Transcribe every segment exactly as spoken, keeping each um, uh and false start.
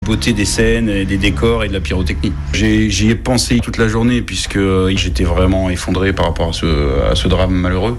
beauté des scènes, et des décors et de la pyrotechnie. J'ai, j'y ai pensé toute la journée puisque j'étais vraiment effondré par rapport à ce, à ce drame malheureux.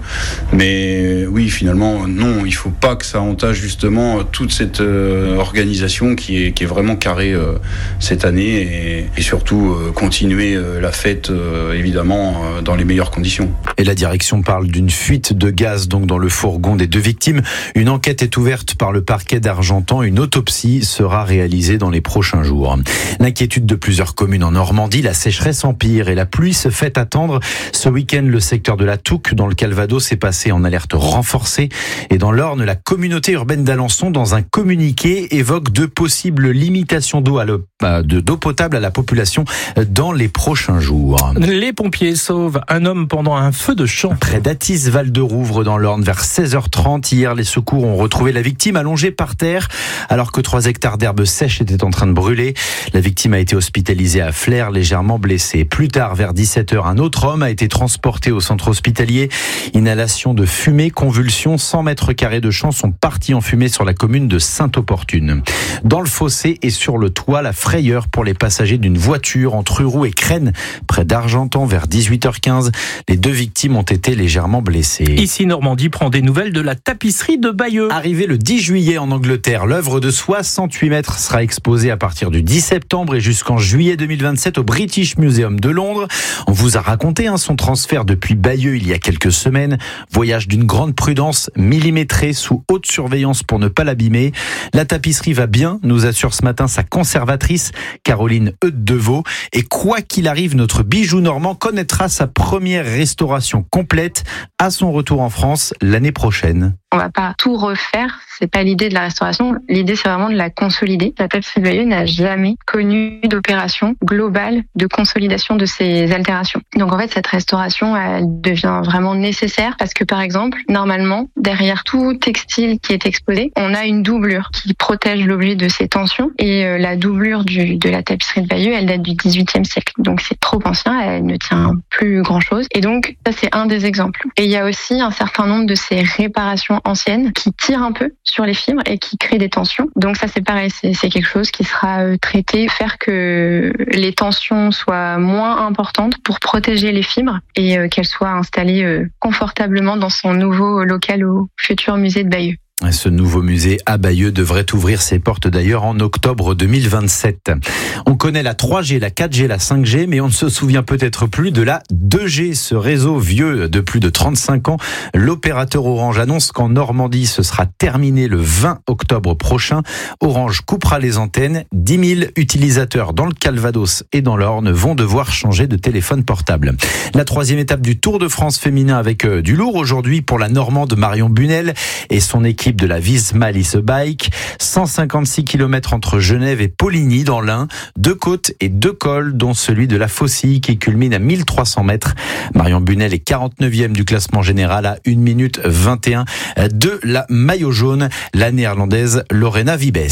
Mais oui, finalement, non, il faut pas que ça entache justement toute cette euh, organisation qui est, qui est vraiment carrée euh, cette année et, et surtout euh, continuer euh, la fête euh, évidemment euh, dans les meilleures conditions. Et la direction parle d'une fuite de gaz donc dans le fourgon des deux victimes. Une enquête est ouverte par le parquet d'Argentan. Une autopsie sera réalisée dans les prochains jours. L'inquiétude de plusieurs communes en Normandie, la sécheresse empire et la pluie se fait attendre. Ce week-end, le secteur de la Touques dans le Calvados est passé en alerte renforcée. Et dans l'Orne, la communauté urbaine d'Alençon, dans un communiqué, évoque de possibles limitations d'eau, à le, de, d'eau potable à la population dans les prochains jours. Les pompiers sauvent un homme pendant un feu de champ. Près d'Athis, Val-de-Rouvre, dans l'Orne, vers seize heures trente. Hier, les secours ont retrouvé la victime allongée par terre, alors que trois hectares d'herbes sèches étaient en train de brûler. La victime a été hospitalisée à Flers, légèrement blessée. Plus tard, vers dix-sept heures, un autre homme a été transporté au centre hospitalier. Inhalation de fumée, convulsion, cent mètres carrés de champs sont partis en fumée sur la commune de Sainte-Opportune. Dans le fossé et sur le toit, la frayeur pour les passagers d'une voiture entre Uroux et Crène, près d'Argentan, vers dix-huit heures quinze. Les deux victimes ont été légèrement blessées. Ici, Normandie prend des nouvelles de la tapisserie de Bayeux. Arrivée le dix juillet en Angleterre, l'œuvre de soixante-huit mètres sera exposée à partir du dix septembre et jusqu'en juillet deux mille vingt-sept au British Museum de Londres. On vous a raconté hein, son transfert depuis Bayeux il y a quelques semaines. Voyage d'une grande prudence, millimétré, sous haute surveillance pour ne pas l'abîmer. La tapisserie va bien, nous assure ce matin sa conservatrice, Caroline Eudes-Deveau. Et quoi qu'il arrive, notre bijou normand connaîtra sa première restauration complète à son retour en France l'année prochaine. On va pas tout refaire, c'est pas l'idée de la restauration. L'idée, c'est vraiment de la consolider. La tapisserie de Bayeux n'a jamais connu d'opération globale de consolidation de ses altérations. Donc en fait, cette restauration, elle devient vraiment nécessaire parce que par exemple, normalement, derrière tout textile qui est exposé, on a une doublure qui protège l'objet de ses tensions. Et euh, la doublure du, de la tapisserie de Bayeux, elle date du dix-huitième siècle. Donc c'est trop ancien, elle ne tient plus grand-chose. Et donc ça, c'est un des exemples. Et il y a aussi un certain nombre de ces réparations anciennes qui tirent un peu sur les fibres et qui créent des tensions. Donc ça, c'est pareil, c'est, c'est quelque chose qui sera euh, traité, faire que les tensions soient moins importantes pour protéger les fibres et euh, qu'elles soient installées euh, confortablement dans son nouveau local au futur musée de Bayeux. Ce nouveau musée à Bayeux devrait ouvrir ses portes d'ailleurs en octobre deux mille vingt-sept. On connaît la trois G, la quatre G, la cinq G, mais on ne se souvient peut-être plus de la deux G. Ce réseau vieux de plus de trente-cinq ans, l'opérateur Orange annonce qu'en Normandie, ce sera terminé le vingt octobre prochain. Orange coupera les antennes. dix mille utilisateurs dans le Calvados et dans l'Orne vont devoir changer de téléphone portable. La troisième étape du Tour de France féminin avec du lourd aujourd'hui pour la Normande Marion Bunel et son équipe de la Visma Alice Bike. cent cinquante-six kilomètres entre Genève et Poligny dans l'Ain. Deux côtes et deux cols, dont celui de la Faucille qui culmine à mille trois cents mètres. Marion Bunel est quarante-neuvième du classement général à une minute vingt et un de la maillot jaune, la néerlandaise Lorena Vibes.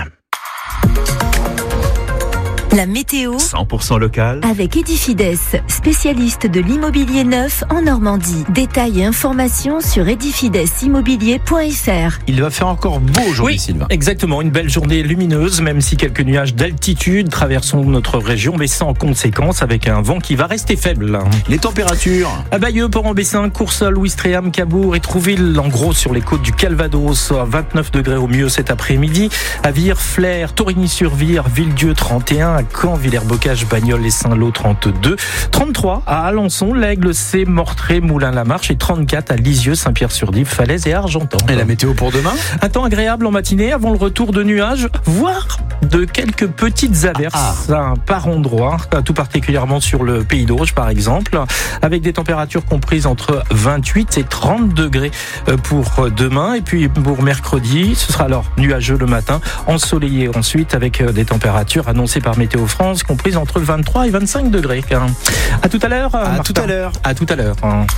La météo cent pour cent local avec Edifides, spécialiste de l'immobilier neuf en Normandie. Détails et informations sur edifides immobilier point f r. Il va faire encore beau aujourd'hui, oui, Sylvain. Exactement, une belle journée lumineuse, même si quelques nuages d'altitude traversent notre région, mais sans conséquence, avec un vent qui va rester faible. Les températures à Bayeux, Port-en-Bessin, Coursol, Ouistreham, Cabourg et Trouville, en gros sur les côtes du Calvados, à vingt-neuf degrés au mieux cet après-midi. À Vire, Flers, Torigny-sur-Vire, Villedieu trente et un, à Caen, Villers-Bocage, Bagnols et Saint-Lô trente-deux, trente-trois à Alençon, l'Aigle, C, Mortré, Moulins-la-Marche et trente-quatre à Lisieux, Saint-Pierre-sur-Dive, Falaise et Argentan. Et la météo pour demain ? Un temps agréable en matinée avant le retour de nuages, voire de quelques petites averses ah, ah. par endroit, tout particulièrement sur le Pays d'Auge par exemple, avec des températures comprises entre vingt-huit et trente degrés pour demain. Et puis pour mercredi, ce sera alors nuageux le matin, ensoleillé ensuite avec des températures annoncées par Météo France comprises entre vingt-trois et vingt-cinq degrés. À tout à l'heure. À Martin. tout à l'heure. À tout à l'heure.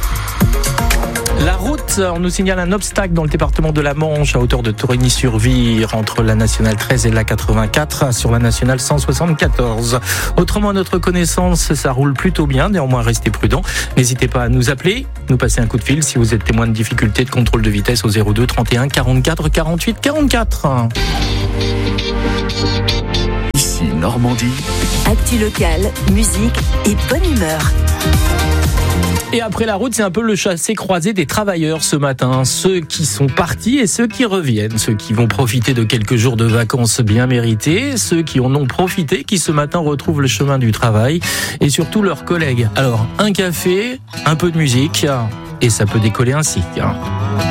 La route, on nous signale un obstacle dans le département de la Manche à hauteur de Torigny-sur-Vire entre la nationale treize et la quatre-vingt-quatre sur la nationale cent soixante-quatorze. Autrement, à notre connaissance, ça roule plutôt bien. Néanmoins, restez prudents. N'hésitez pas à nous appeler, nous passer un coup de fil si vous êtes témoin de difficultés de contrôle de vitesse au zéro deux trente et un quarante-quatre quarante-huit quarante-quatre. Normandie. Actu locale, musique et bonne humeur. Et après la route, c'est un peu le chassé-croisé des travailleurs ce matin. Ceux qui sont partis et ceux qui reviennent. Ceux qui vont profiter de quelques jours de vacances bien méritées. Ceux qui en ont profité, qui ce matin retrouvent le chemin du travail. Et surtout leurs collègues. Alors, un café, un peu de musique. Et ça peut décoller ainsi.